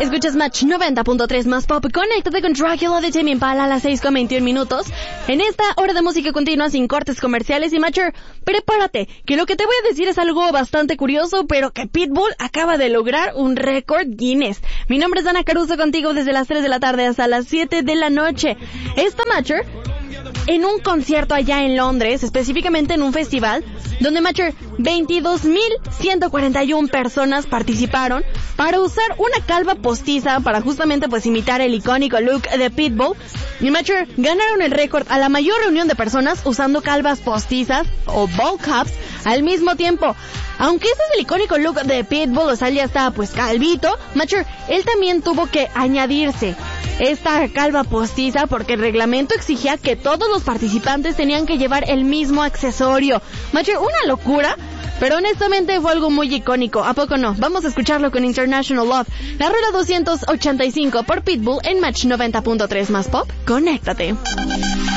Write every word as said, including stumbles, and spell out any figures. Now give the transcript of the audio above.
Escuchas Match noventa punto tres más pop. Conéctate con Dracula de Tame Impala a las seis con veintiún minutos. En esta hora de música continua sin cortes comerciales. Y Matcher, prepárate, que lo que te voy a decir es algo bastante curioso, pero que Pitbull acaba de lograr un récord Guinness. Mi nombre es Dana Caruso, contigo desde las tres de la tarde hasta las siete de la noche. Esta Matcher, en un concierto allá en Londres, específicamente en un festival, donde Matcher, veintidós mil ciento cuarenta y una personas participaron para usar una calva postiza para justamente pues imitar el icónico look de Pitbull. Y Matcher ganaron el récord a la mayor reunión de personas usando calvas postizas o ball caps al mismo tiempo. Aunque ese es el icónico look de Pitbull, o sea, ya está pues calvito, Matcher, él también tuvo que añadirse esta calva postiza porque el reglamento exigía que todos los participantes tenían que llevar el mismo accesorio. Matcher, una locura, pero honestamente fue algo muy icónico, ¿a poco no? Vamos a escucharlo con International Love, la rueda doscientos ochenta y cinco por Pitbull en Match noventa punto tres más pop. Conéctate.